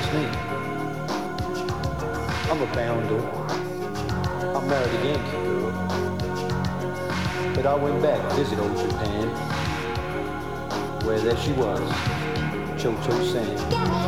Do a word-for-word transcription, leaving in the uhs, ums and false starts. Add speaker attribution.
Speaker 1: me. I'm a bounder. I'm married a Yankee girl. But I went back to visit old Japan, where there she was, Cho-Cho San.